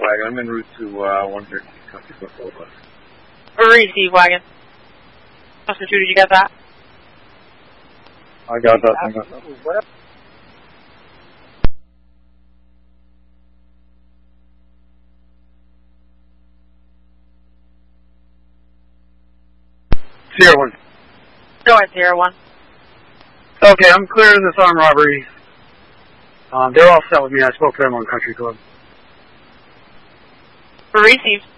wagon. I'm en route to 113 Country Club Boulevard. Receive wagon. Customer 2, did you get that? I got that. Sierra 1. Go ahead, Sierra 1. Okay, I'm clearing this armed robbery. They're all set with me. I spoke to them on Country Club. Received.